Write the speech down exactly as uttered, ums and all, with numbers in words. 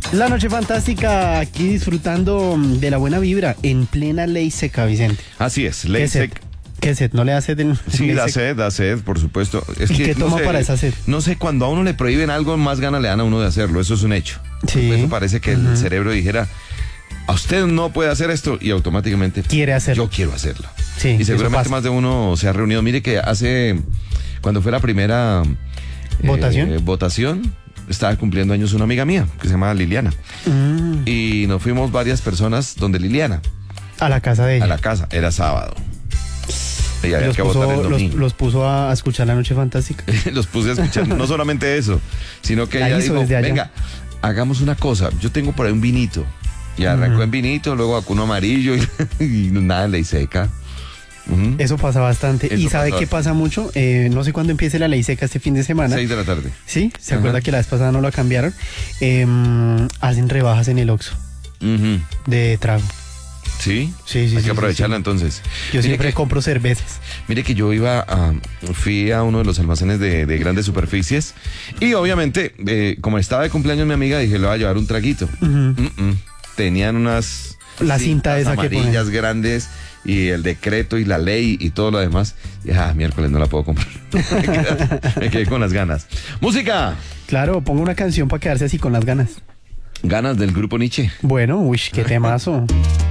La noche fantástica, aquí disfrutando de la buena vibra en plena ley seca, Vicente. Así es, ley ¿Qué sed? seca. ¿Qué sed? ¿No le da sed? En Sí, ley da seca? sed, da sed, por supuesto. Es ¿Y que, qué no toma sé, para esa sed? No sé, cuando a uno le prohíben algo, más ganas le dan a uno de hacerlo. Eso es un hecho. Sí. Eso parece que Ujú. el cerebro dijera, a usted no puede hacer esto, y automáticamente Quiere hacerlo. yo quiero hacerlo. Sí, y eso seguramente pasa. más de uno se ha reunido. Mire que hace, cuando fue la primera eh, ¿Votación? votación, estaba cumpliendo años una amiga mía, que se llama Liliana. Mm, Y nos fuimos varias personas donde Liliana, a la casa de ella. a la casa, era sábado. Y había los, que puso, votar el los, domingo. los puso a, a escuchar la noche fantástica. Los puse a escuchar, no solamente eso, sino que La ella hizo dijo, desde allá. venga, hagamos una cosa, yo tengo por ahí un vinito. Y arrancó Ujú. en vinito, luego sacó uno amarillo y, y nada, ley seca. Ujú. Eso pasa bastante. Eso ¿Y sabe pasa qué pasa mucho? Eh, no sé cuándo empiece la ley seca este fin de semana. Seis de la tarde. ¿Sí? ¿Se Ajá. acuerda que la vez pasada no la cambiaron? Eh, hacen rebajas en el Oxxo Ujú. de trago. ¿Sí? Sí, sí, Hay sí, que sí, aprovecharla sí. entonces. Yo Mire siempre que- compro cervezas. Mire que yo iba a, fui a uno de los almacenes de, de grandes superficies y obviamente, eh, como estaba de cumpleaños mi amiga, dije, le voy a llevar un traguito. Ujú. Mm, mm. Tenían unas La cinta cintas esa que ponen. amarillas grandes y el decreto y la ley y todo lo demás. Y ah, miércoles no la puedo comprar. me, quedé, me quedé con las ganas. Música. Claro, pongo una canción para quedarse así con las ganas. Ganas del grupo Nietzsche. Bueno, uy, qué temazo.